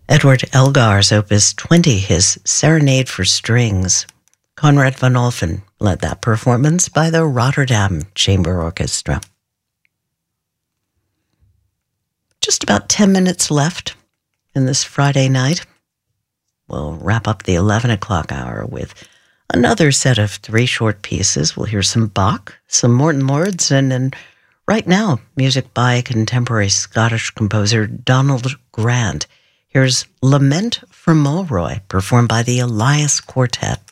Edward Elgar's Opus 20, his Serenade for Strings. Conrad van Olffen led that performance by the Rotterdam Chamber Orchestra. Just about 10 minutes left in this Friday night. We'll wrap up the 11 o'clock hour with another set of 3 short pieces. We'll hear some Bach, some Morton Lords, and then right now, music by contemporary Scottish composer Donald Grant. Here's Lament for Mulroy, performed by the Elias Quartet.